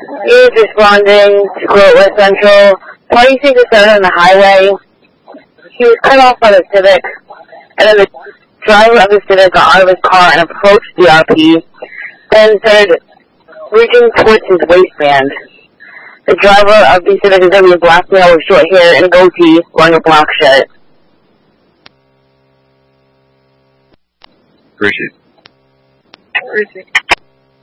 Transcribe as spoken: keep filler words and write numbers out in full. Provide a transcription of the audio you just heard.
He was responding to quote West Central, twenty-six to seven on the highway. He was cut off by the Civic, and then the driver of the Civic got out of his car and approached the R P, then started reaching towards his waistband. The driver of the Civic is going to be a black male with short hair and a goatee, wearing a black shirt. Appreciate it. Appreciate it.